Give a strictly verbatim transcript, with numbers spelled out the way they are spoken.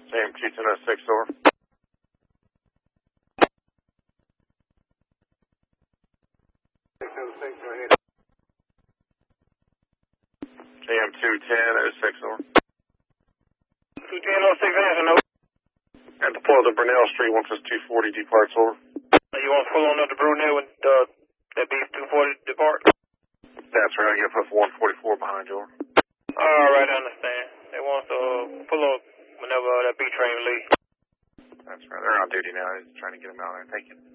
Sam two ten oh six, over. six oh six, go ahead. Sam two ten oh six, over. two ten oh six, answer, no. At the pull of the Brunel Street, one says two forty, departs, over. You want to pull on up the Brunel and uh, that B two forty depart? That's right, I'm going to put one forty-four behind you, over. All right, I understand. They want to uh, pull up whenever that B train leaves. That's right, they're on duty now. Just trying to get them out there. Thank you.